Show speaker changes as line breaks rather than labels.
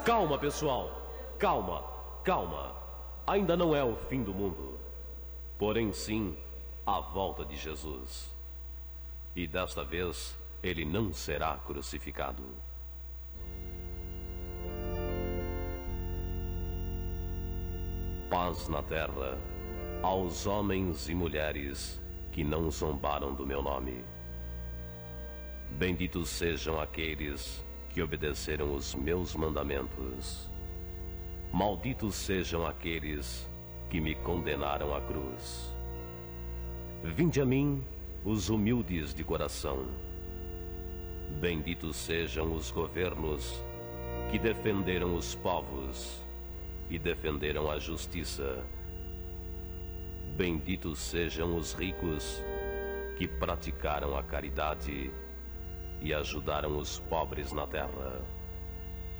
Calma, pessoal. Calma, calma. Ainda não é o fim do mundo. Porém, sim, a volta de Jesus. E desta vez, ele não será crucificado. Paz na terra aos homens e mulheres que não zombaram do meu nome. Benditos sejam aqueles que obedeceram os meus mandamentos. Malditos sejam aqueles que me condenaram à cruz. Vinde a mim, os humildes de coração. Benditos sejam os governos que defenderam os povos e defenderam a justiça. Benditos sejam os ricos que praticaram a caridade e ajudaram os pobres na terra.